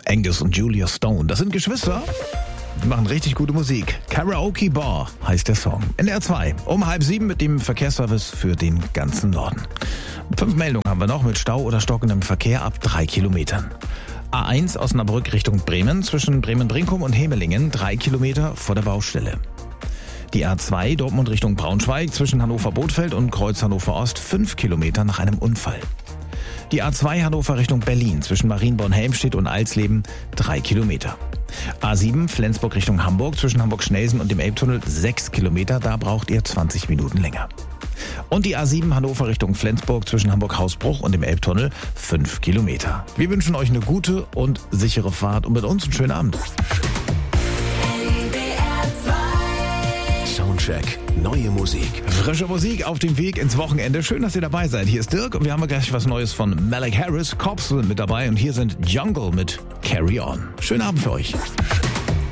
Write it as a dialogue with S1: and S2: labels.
S1: Angus und Julia Stone, das sind Geschwister. Die machen richtig gute Musik. Karaoke Bar heißt der Song. NDR 2, um 6:30 mit dem Verkehrsservice für den ganzen Norden. 5 Meldungen haben wir noch mit Stau oder stockendem Verkehr ab 3 Kilometern. A1 Osnabrück Richtung Bremen, zwischen Bremen-Brinkum und Hemelingen 3 Kilometer vor der Baustelle. Die A2 Dortmund Richtung Braunschweig, zwischen Hannover-Bothfeld und Kreuz Hannover-Ost 5 Kilometer nach einem Unfall. Die A2 Hannover Richtung Berlin, zwischen Marienborn-Helmstedt und Alsleben 3 Kilometer. A7 Flensburg Richtung Hamburg, zwischen Hamburg-Schnelsen und dem Elbtunnel 6 Kilometer, da braucht ihr 20 Minuten länger. Und die A7 Hannover Richtung Flensburg, zwischen Hamburg-Hausbruch und dem Elbtunnel 5 Kilometer. Wir wünschen euch eine gute und sichere Fahrt und mit uns einen schönen Abend.
S2: Soundcheck, neue Musik.
S1: Frische Musik auf dem Weg ins Wochenende. Schön, dass ihr dabei seid. Hier ist Dirk und wir haben gleich was Neues von Malik Harris. Cops sind mit dabei und hier sind Jungle mit Carry On. Schönen Abend für euch.